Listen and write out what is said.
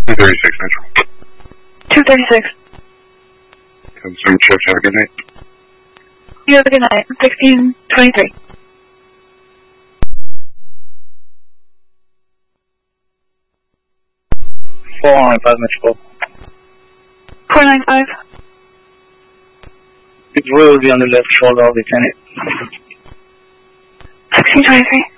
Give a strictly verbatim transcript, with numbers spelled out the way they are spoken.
two thirty-six Central. two thirty-six. Concerned shift, have a good night. You have a good night. sixteen twenty-three. four nine five, Metro. four nine five. It will be on the left shoulder of the tenant. sixteen twenty-three.